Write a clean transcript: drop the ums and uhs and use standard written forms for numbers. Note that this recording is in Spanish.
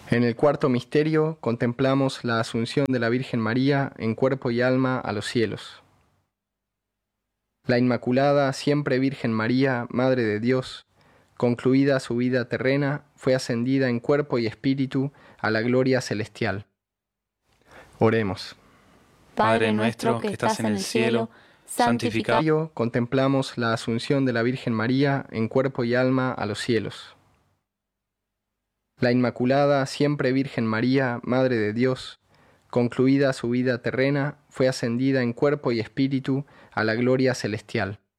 En el cuarto misterio contemplamos la asunción de la Virgen María en cuerpo y alma a los cielos. La Inmaculada, siempre Virgen María, Madre de Dios, concluida su vida terrena, fue ascendida en cuerpo y espíritu a la gloria celestial. Oremos. Padre nuestro que estás en el cielo, santificado. Contemplamos la asunción de la Virgen María en cuerpo y alma a los cielos. La Inmaculada, siempre Virgen María, Madre de Dios, concluida su vida terrena, fue ascendida en cuerpo y espíritu a la gloria celestial.